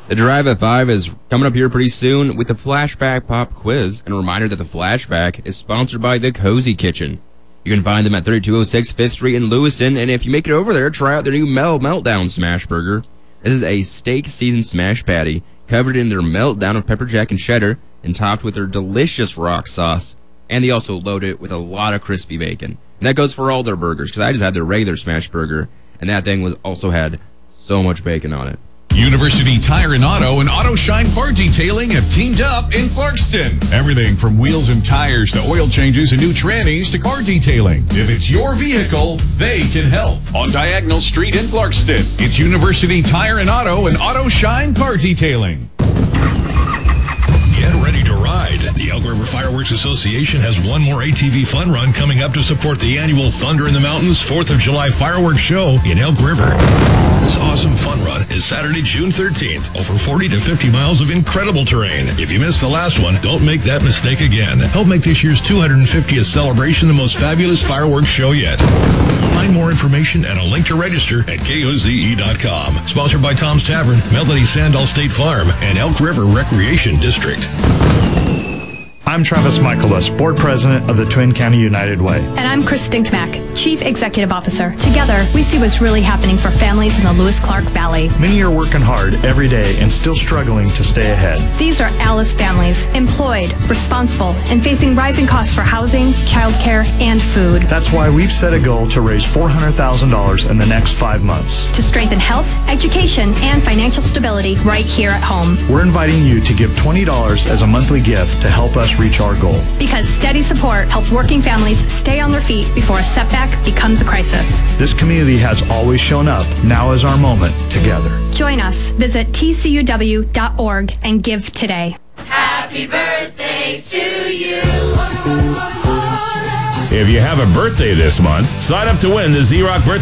The Drive at 5 is coming up here pretty soon with the Flashback Pop Quiz. And a reminder that the Flashback is sponsored by the Cozy Kitchen. You can find them at 3206 5th Street in Lewiston. And if you make it over there, try out their new Meltdown Smash Burger. This is a steak seasoned smash patty covered in their Meltdown of pepper jack and cheddar and topped with their delicious rock sauce. And they also load it with a lot of crispy bacon. And that goes for all their burgers, because I just had their regular smash burger, and that thing also had so much bacon on it. University Tire and Auto Shine Car Detailing have teamed up in Clarkston. Everything from wheels and tires to oil changes and new trannies to car detailing. If it's your vehicle, they can help. On Diagonal Street in Clarkston, it's University Tire and Auto Shine Car Detailing. Get ready to ride. The Elk River Fireworks Association has one more ATV fun run coming up to support the annual Thunder in the Mountains 4th of July fireworks show in Elk River. This awesome fun run is Saturday, June 13th. Over 40 to 50 miles of incredible terrain. If you missed the last one, don't make that mistake again. Help make this year's 250th celebration the most fabulous fireworks show yet. Find more information and a link to register at koze.com. Sponsored by Tom's Tavern, Melody Sandal State Farm, and Elk River Recreation District. I'm Travis Michaelis, Board President of the Twin County United Way. And I'm Chris Stinkmack, Chief Executive Officer. Together, we see what's really happening for families in the Lewis-Clark Valley. Many are working hard every day and still struggling to stay ahead. These are Alice families, employed, responsible, and facing rising costs for housing, childcare, and food. That's why we've set a goal to raise $400,000 in the next 5 months. To strengthen health, education, and financial stability right here at home. We're inviting you to give $20 as a monthly gift to help us reach our goal. Because steady support helps working families stay on their feet before a setback becomes a crisis. This community has always shown up. Now is our moment together. Join us. Visit tcuw.org and give today. Happy birthday to you. If you have a birthday this month, sign up to win the Z-Rock birthday